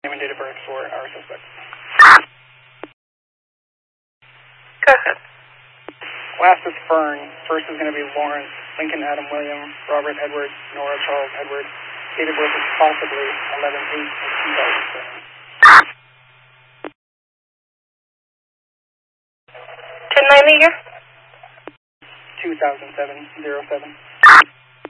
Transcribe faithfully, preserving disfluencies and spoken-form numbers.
Name and date of birth for our suspect. Go ahead. Last is Fern. First is going to be Lawrence, Lincoln Adam William, Robert Edward, Nora Charles Edward. Date of birth is possibly eleven eight two thousand seven. ten ninety year? two thousand seven, zero seven.